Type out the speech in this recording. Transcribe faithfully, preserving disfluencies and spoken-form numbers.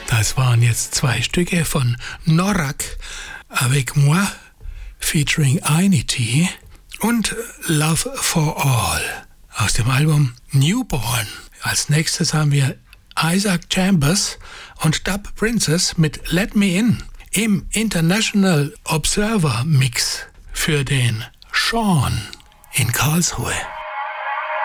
Das waren jetzt zwei Stücke von Norak, Avec Moi, featuring Einity und Love for All aus dem Album Newborn. Als nächstes haben wir Isaac Chambers und Dub Princess mit Let Me In im International Observer Mix für den Sean in Karlsruhe.